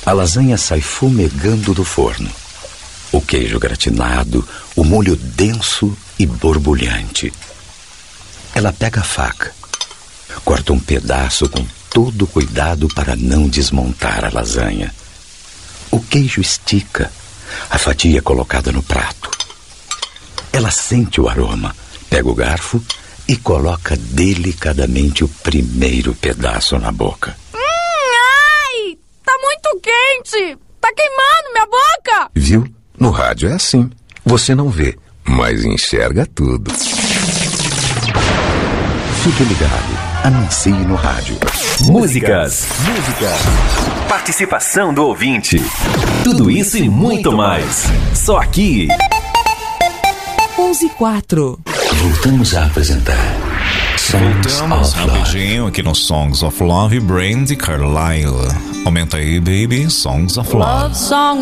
A lasanha sai fumegando do forno. O queijo gratinado, o molho denso e borbulhante. Ela pega a faca, corta um pedaço com todo cuidado para não desmontar a lasanha. O queijo estica, a fatia é colocada no prato. Ela sente o aroma, pega o garfo e coloca delicadamente o primeiro pedaço na boca. Ai! Tá muito quente! Tá queimando minha boca! Viu? No rádio é assim. Você não vê, mas enxerga tudo. Fique ligado. Anuncie no rádio. Músicas. Participação do ouvinte. Tudo isso e muito mais. Só aqui. 11:04. Voltamos a apresentar Songs Voltamos of Love. rapidinho aqui no Songs of Love, Brandy Carlile. Aumenta aí, baby. Songs of Love. Love song